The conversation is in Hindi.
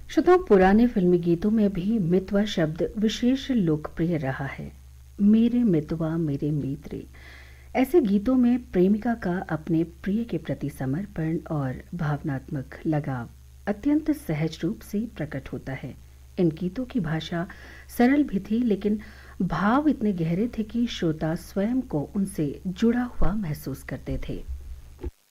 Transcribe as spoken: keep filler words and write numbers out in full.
श्रोताओं, पुराने फिल्मी गीतों में भी मितवा शब्द विशेष लोकप्रिय रहा है। मेरे मितवा मेरे मित्र, ऐसे गीतों में प्रेमिका का अपने प्रिय के प्रति समर्पण और भावनात्मक लगाव अत्यंत सहज रूप से प्रकट होता है। इन गीतों की भाषा सरल भी थी, लेकिन भाव इतने गहरे थे कि श्रोता स्वयं को उनसे जुड़ा हुआ महसूस करते थे।